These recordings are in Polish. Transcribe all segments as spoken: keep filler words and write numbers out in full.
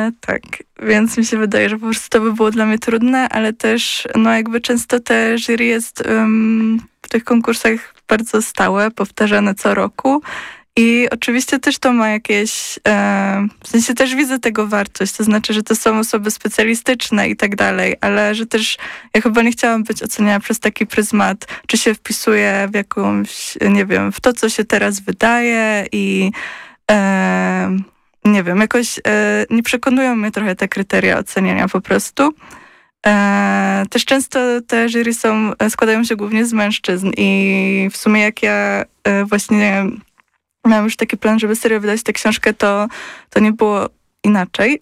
Tak, więc mi się wydaje, że po prostu to by było dla mnie trudne, ale też no jakby często te jury jest um, w tych konkursach bardzo stałe, powtarzane co roku. I oczywiście też to ma jakieś, e, w sensie też widzę tego wartość, to znaczy, że to są osoby specjalistyczne i tak dalej, ale że też ja chyba nie chciałam być oceniana przez taki pryzmat, czy się wpisuje w jakąś, nie wiem, w to, co się teraz wydaje i e, nie wiem, jakoś e, nie przekonują mnie trochę te kryteria oceniania po prostu. E, też często te jury są, składają się głównie z mężczyzn i w sumie jak ja e, właśnie miałam już taki plan, żeby serio wydać tę książkę, to, to nie było inaczej.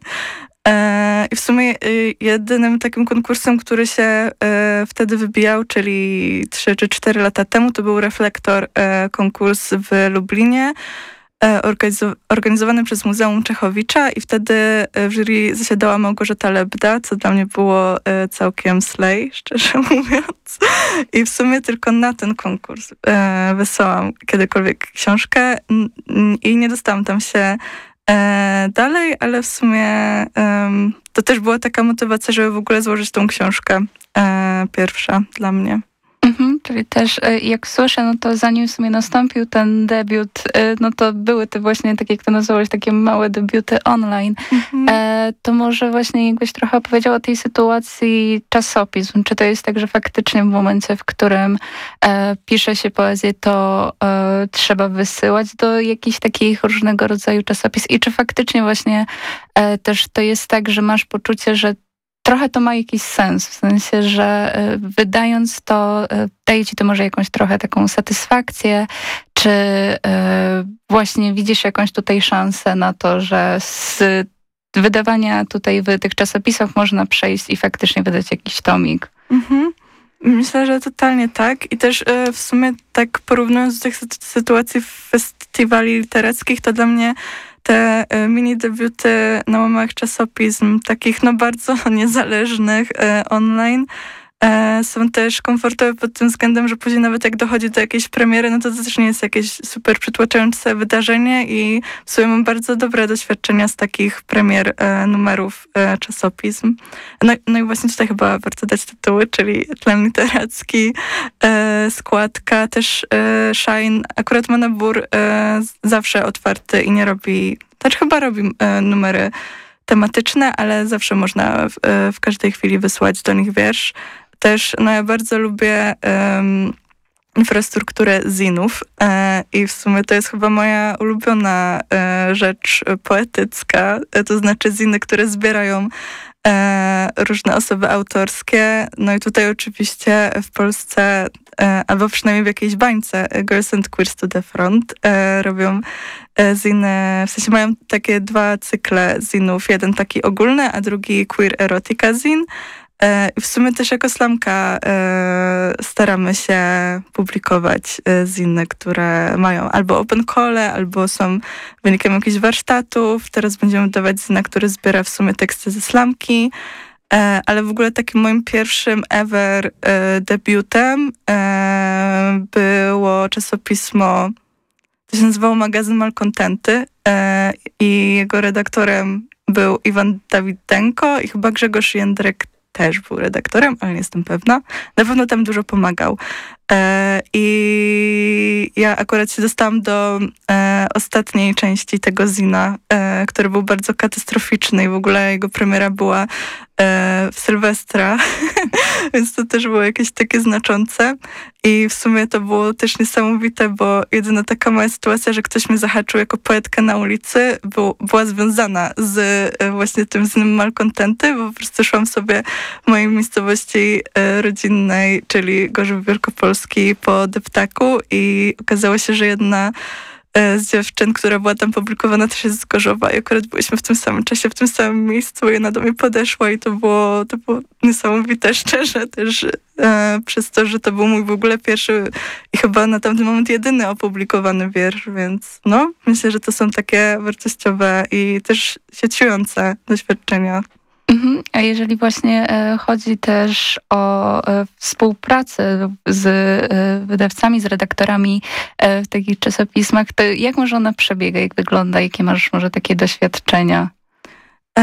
e, I w sumie jedynym takim konkursem, który się e, wtedy wybijał, czyli trzy czy cztery lata temu, to był Reflektor, e, konkurs w Lublinie, organizowany przez Muzeum Czechowicza i wtedy w jury zasiadała Małgorzata Lebda, co dla mnie było całkiem slay, szczerze mówiąc. I w sumie tylko na ten konkurs wysłałam kiedykolwiek książkę i nie dostałam tam się dalej, ale w sumie to też była taka motywacja, żeby w ogóle złożyć tą książkę pierwsza dla mnie. Mhm, czyli też jak słyszę, no to zanim w sumie nastąpił ten debiut, no to były te właśnie, tak jak to nazwałeś, takie małe debiuty online. Mhm. E, to może właśnie jakbyś trochę opowiedziała o tej sytuacji czasopism. Czy to jest tak, że faktycznie w momencie, w którym e, pisze się poezję, to e, trzeba wysyłać do jakichś takich różnego rodzaju czasopism? I czy faktycznie właśnie e, też to jest tak, że masz poczucie, że trochę to ma jakiś sens, w sensie, że wydając to, daje ci to może jakąś trochę taką satysfakcję, czy właśnie widzisz jakąś tutaj szansę na to, że z wydawania tutaj w tych czasopismach można przejść i faktycznie wydać jakiś tomik? Mhm. Myślę, że totalnie tak. I też w sumie tak porównując do tych sytuacji festiwali literackich, to dla mnie te mini debiuty na łamach czasopism, takich no bardzo niezależnych online, są też komfortowe pod tym względem, że później nawet jak dochodzi do jakiejś premiery, no to to też nie jest jakieś super przytłaczające wydarzenie i w sumie mam bardzo dobre doświadczenia z takich premier numerów czasopism. No, no i właśnie tutaj chyba warto dać tytuły, czyli Tlen Literacki, Składka, też Shine. Akurat ma nabór zawsze otwarty i nie robi, też chyba robi numery tematyczne, ale zawsze można w, w każdej chwili wysłać do nich wiersz. Też, no ja bardzo lubię um, infrastrukturę zinów e, i w sumie to jest chyba moja ulubiona e, rzecz poetycka, e, to znaczy ziny, które zbierają e, różne osoby autorskie. No i tutaj oczywiście w Polsce, e, albo przynajmniej w jakiejś bańce, Girls and Queers to the Front e, robią e, ziny, w sensie mają takie dwa cykle zinów, jeden taki ogólny, a drugi queer erotica zin. I w sumie też jako slamka e, staramy się publikować e, ziny, które mają albo open call, albo są wynikiem jakichś warsztatów. Teraz będziemy dawać zina, który zbiera w sumie teksty ze slamki. E, ale w ogóle takim moim pierwszym ever e, debiutem e, było czasopismo, to się nazywało magazyn Malkontenty e, i jego redaktorem był Iwan Dawidenko i chyba Grzegorz Jędrek też był redaktorem, ale nie jestem pewna. Na pewno tam dużo pomagał. E, I ja akurat się dostałam do e, ostatniej części tego zina, e, który był bardzo katastroficzny i w ogóle jego premiera była e, w Sylwestra, więc to też było jakieś takie znaczące. I w sumie to było też niesamowite, bo jedyna taka moja sytuacja, że ktoś mnie zahaczył jako poetkę na ulicy, był, była związana z e, właśnie tym zinem Malkontenty, bo po prostu szłam sobie w mojej miejscowości e, rodzinnej, czyli Gorzów Wielkopolski, po deptaku i okazało się, że jedna z dziewczyn, która była tam publikowana, też jest z Gorzowa i akurat byliśmy w tym samym czasie, w tym samym miejscu i ona do mnie podeszła i to było, to było niesamowite, szczerze też e, przez to, że to był mój w ogóle pierwszy i chyba na tamten moment jedyny opublikowany wiersz, więc no, myślę, że to są takie wartościowe i też sieciujące doświadczenia. Mhm. A jeżeli właśnie e, chodzi też o e, współpracę z e, wydawcami, z redaktorami e, w takich czasopismach, to jak może ona przebiega, jak wygląda, jakie masz może takie doświadczenia?